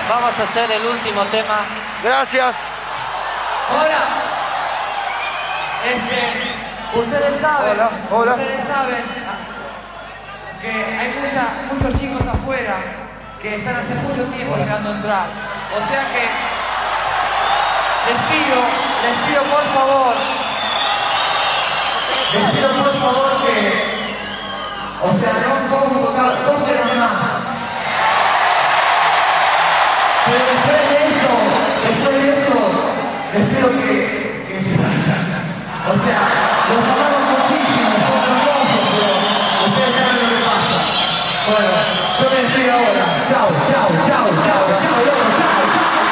Vamos a hacer el último tema. Gracias. Ahora, ustedes saben, Hola. ustedes saben que hay muchos chicos afuera que están hace mucho tiempo esperando entrar. O sea que les pido por favor que, o sea, no podemos tocar 2 temas más. Pero después de eso, les pido que se vayan. O sea,